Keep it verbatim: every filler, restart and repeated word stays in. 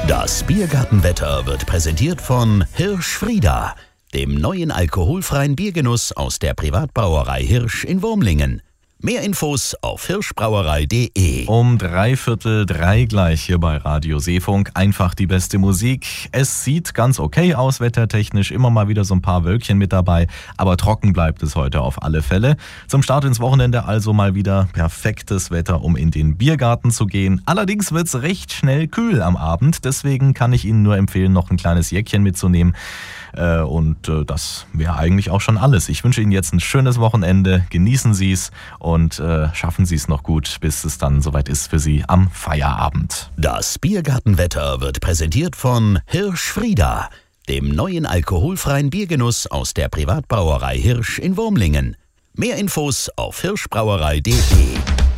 Das Biergartenwetter wird präsentiert von Hirsch-Frieda, dem neuen alkoholfreien Biergenuss aus der Privatbrauerei Hirsch in Wurmlingen. Mehr Infos auf hirschbrauerei punkt de. Um dreiviertel drei gleich hier bei Radio Seefunk. Einfach die beste Musik. Es sieht ganz okay aus, wettertechnisch. Immer mal wieder so ein paar Wölkchen mit dabei. Aber trocken bleibt es heute auf alle Fälle. Zum Start ins Wochenende also mal wieder perfektes Wetter, um in den Biergarten zu gehen. Allerdings wird es recht schnell kühl am Abend. Deswegen kann ich Ihnen nur empfehlen, noch ein kleines Jäckchen mitzunehmen. Und das wäre eigentlich auch schon alles. Ich wünsche Ihnen jetzt ein schönes Wochenende. Genießen Sie es und äh, schaffen Sie es noch gut, bis es dann soweit ist für Sie am Feierabend. Das Biergartenwetter wird präsentiert von Hirsch-Frieda, dem neuen alkoholfreien Biergenuss aus der Privatbrauerei Hirsch in Wurmlingen. Mehr Infos auf hirschbrauerei punkt de.